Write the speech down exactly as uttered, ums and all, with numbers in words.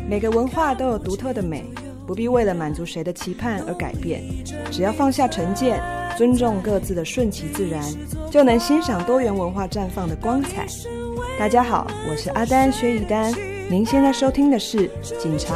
每个文化都有独特的美，不必为了满足谁的期盼而改变，只要放下成见，尊重各自的顺其自然，就能欣赏多元文化绽放的光彩。大家好，我是阿丹薛一丹，您现在收听的是警察